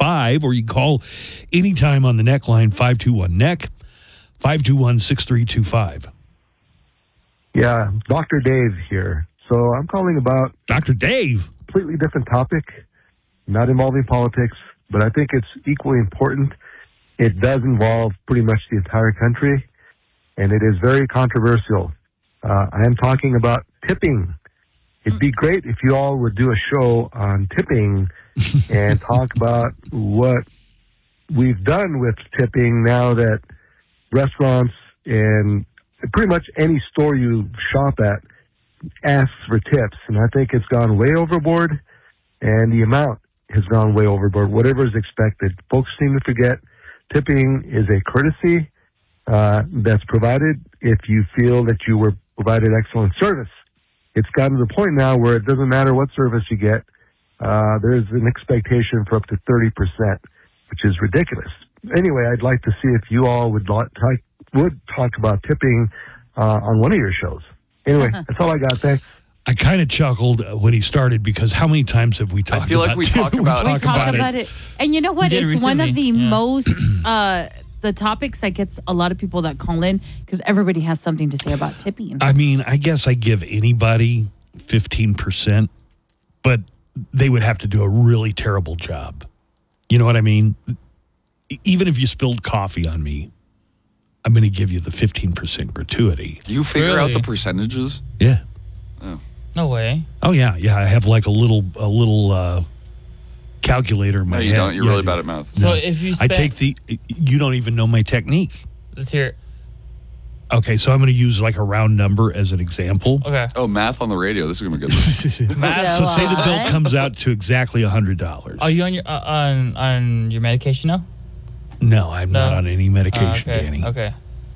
5, or you can call anytime on the NEC line, 521-NEC, 521-6325. Yeah, Dr. Dave here. So I'm calling about Dr. Dave. a completely different topic, not involving politics, but I think it's equally important. It does involve pretty much the entire country, and it is very controversial. I am talking about tipping. It'd be great if you all would do a show on tipping and talk about what we've done with tipping now that restaurants and pretty much any store you shop at asks for tips. And I think it's gone way overboard, and the amount has gone way overboard, whatever is expected. Folks seem to forget tipping is a courtesy that's provided if you feel that you were provided excellent service. It's gotten to the point now where it doesn't matter what service you get. There's an expectation for up to 30%, which is ridiculous. Anyway, I'd like to see if you all would talk about tipping on one of your shows. Anyway, that's all I got. Thanks. I kind of chuckled when he started because how many times have we talked about it? I feel like we talk about it. And you know what? It's one of the most, the topics that gets a lot of people that call in because everybody has something to say about tipping. I mean, I guess I give anybody 15%, but they would have to do a really terrible job. You know what I mean? Even if you spilled coffee on me, I'm going to give you the 15% gratuity. You figure out the percentages? Yeah. Oh. No way. Oh, yeah. Yeah, I have like a little calculator in my head. You don't. You're really bad at math. So if you spend, you don't even know my technique. Let's hear it. Okay, so I'm going to use like a round number as an example. Okay. Oh, math on the radio. This is going to be good. Math. So say the bill comes out to exactly $100. Are you on your on your medication now? No, I'm not on any medication, Danny. Okay.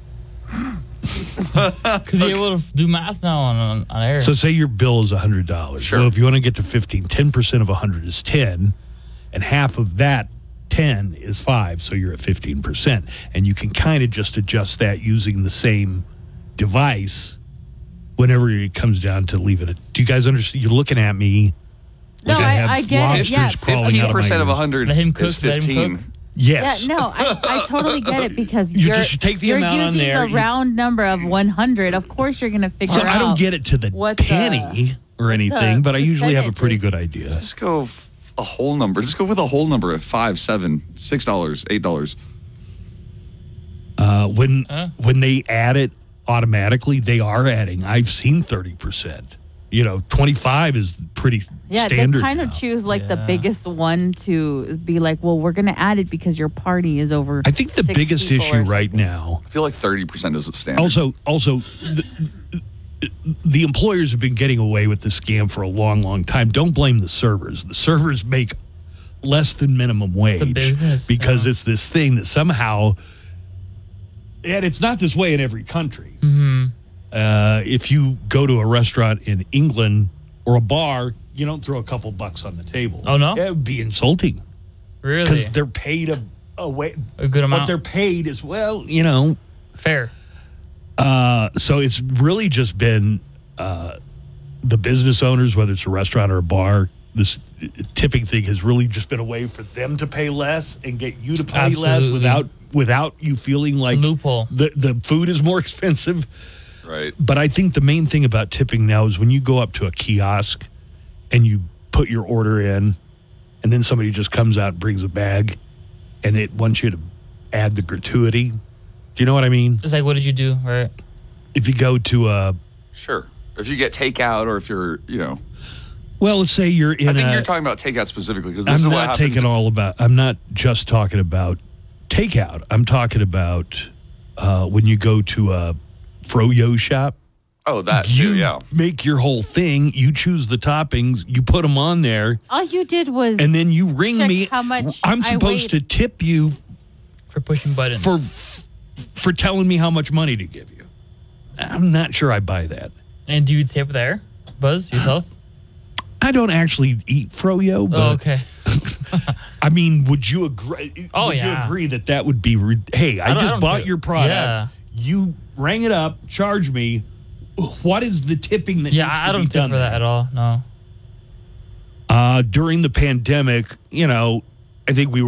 Because you're able to do math now on air. So say your bill is $100. Sure. Well, if you want to get to 10% of 100 is 10, and half of that 10 is 5, so you're at 15%. And you can kind of just adjust that using the same device whenever it comes down to leave it. Do you guys understand? You're looking at me. No, like I get it. Yes. 15% of 100 is 15. Yes. Yeah, no, I totally get it because you just take the amount on there. You're using the round number of 100. Of course, you're going to figure out. I don't get it to the penny or anything, but I usually have a pretty good idea. Just go a whole number. Just go with a whole number at $5, $7, $6, $8. When they add it automatically, they are adding. I've seen 30%. 25 is pretty standard. They kind of choose like the biggest one to be like, well, we're going to add it because your party is over. I think the biggest issue right now. I feel like 30% is standard. Also, the employers have been getting away with the scam for a long, long time. Don't blame the servers. The servers make less than minimum wage because it's this thing that somehow, and it's not this way in every country. Mm-hmm. If you go to a restaurant in England or a bar, you don't throw a couple bucks on the table. Oh, no? It would be insulting. Really? Because they're paid a good amount. What they're paid is, fair. So it's really just been the business owners, whether it's a restaurant or a bar, this tipping thing has really just been a way for them to pay less and get you to pay less without you feeling like loophole. The food is more expensive. Right. But I think the main thing about tipping now is when you go up to a kiosk and you put your order in and then somebody just comes out and brings a bag and it wants you to add the gratuity. Do you know what I mean? It's like, what did you do? Right. If you go to a... Sure. If you get takeout or if you're, Well, let's say you're in I think you're talking about takeout specifically because this is what happened. I'm not just talking about takeout. I'm talking about when you go to a froyo shop. Oh, that you too, yeah. Make your whole thing. You choose the toppings. You put them on there. All you did was and then you ring me. How much I'm supposed to tip you for pushing buttons for telling me how much money to give you. I'm not sure I buy that. And do you tip there, Buzz, yourself? I don't actually eat froyo, but okay. I mean, would you agree? Oh, would yeah. you agree that would be? Hey, I just bought your product. Yeah. You rang it up, charge me. What is the tipping that? Yeah, needs to I don't be tip done for that at all. No. During the pandemic, I think we were.